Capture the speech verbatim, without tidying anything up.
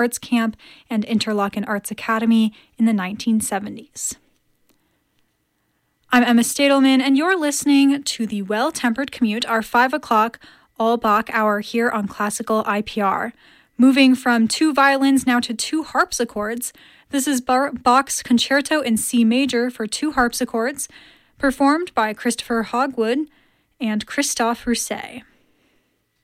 Arts Camp and Interlochen Arts Academy in the nineteen seventies. I'm Emma Stadelman, and you're listening to The Well-Tempered Commute, our five o'clock all-Bach hour here on Classical I P R. Moving from two violins now to two harpsichords, this is Bar- Bach's Concerto in C major for two harpsichords, performed by Christopher Hogwood and Christophe Rousset.